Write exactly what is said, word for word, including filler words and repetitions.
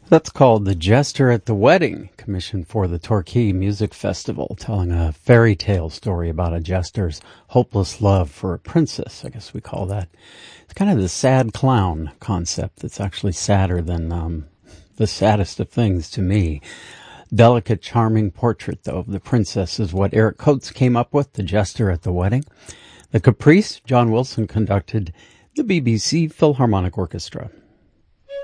That's called The Jester at the Wedding, commissioned for the Torquay Music Festival, telling a fairy tale story about a jester's hopeless love for a princess, I guess we call that. It's kind of the sad clown concept that's actually sadder than um, the saddest of things to me. Delicate, charming portrait, though, of the princess is what Eric Coates came up with, The Jester at the Wedding. The Caprice, John Wilson conducted the B B C Philharmonic Orchestra.